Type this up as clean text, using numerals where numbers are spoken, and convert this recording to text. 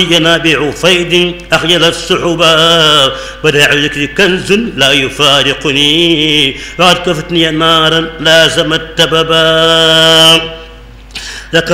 ينابع فيض أخجل السحبا وداع ذكر كنز لا يفارقني وقد كفتني نارا لازم التببا